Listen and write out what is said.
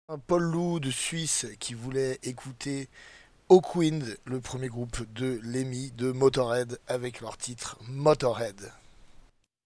Un Paul Lou de Suisse qui voulait écouter Hawkwind, le premier groupe de Lemmy de Motorhead avec leur titre Motorhead.